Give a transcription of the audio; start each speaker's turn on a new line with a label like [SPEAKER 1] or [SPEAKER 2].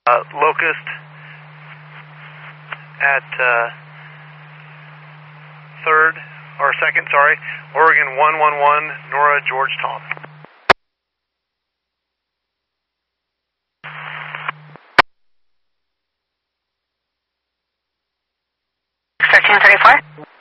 [SPEAKER 1] Locust at 3rd, or 2nd, sorry, Oregon 111, Nora George Tom.
[SPEAKER 2] Thirteen 34.